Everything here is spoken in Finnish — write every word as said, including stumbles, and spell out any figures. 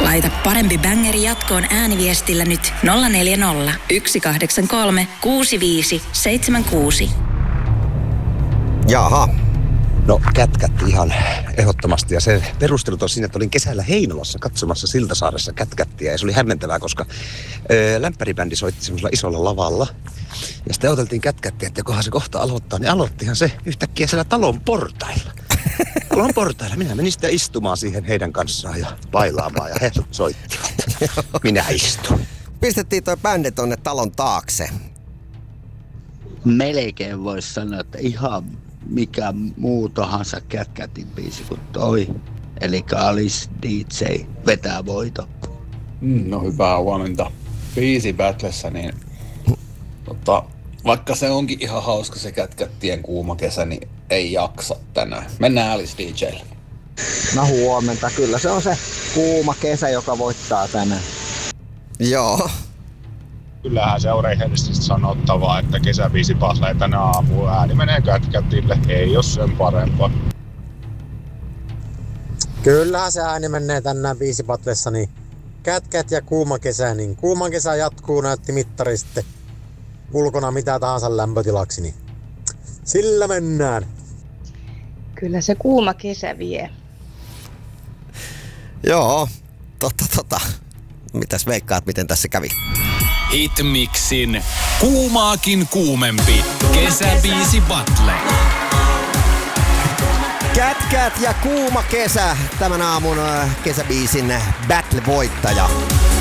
Laita parempi bängeri jatkoon ääniviestillä nyt nolla neljä nolla, yksi kahdeksan kolme, kuusi viisi seitsemän kuusi. Jaha. No kätkätti ihan ehdottomasti ja se perustelut on siinä, että olin kesällä Heinolassa katsomassa Siltasaaressa kätkättiä ja se oli hämmentävää, koska ö, lämpäribändi soitti semmoisella isolla lavalla ja sitten oteltiin kätkättiä, että jokohan se kohta aloittaa, niin aloittihan se yhtäkkiä siellä talon portailla. Talon portailla. Minä menin sitten istumaan siihen heidän kanssaan ja bailaamaan ja he soittivat. Minä istun. Pistettiin toi bändi tonne talon taakse. Melkein voisi sanoa, että ihan mikä muu tahansa kätkätin biisi kuin toi. Eli Alice D J vetää voito. Mm, no hyvää huomenta. Biisi battlessa, niin tota, vaikka se onkin ihan hauska se kätkättien kuuma kesä, niin ei jaksa tänään. Mennään Alice D J:lle. No huomenta. Kyllä se on se kuuma kesä, joka voittaa tänään. Joo. Kyllähän se on rehellisesti sanottavaa, että kesäbiisi patlee tänä aamuun. Ääni menee kätkätille, ei oo sen parempaa. Kyllähän se ääni menee tänään biisipatlessa, niin kätkät ja kuuma kesä, niin kuuma kesä jatkuu, näytti mittari sitten ulkona mitä tahansa lämpötilaksi, niin sillä mennään. Kyllä se kuuma kesä vie. Joo, totta tota. Mitäs veikkaat, miten tässä kävi? Hitmixin kuumaakin kuumempi kesäbiisi battle. Kätkät ja kuuma kesä, tämän aamun kesäbiisin battle-voittaja.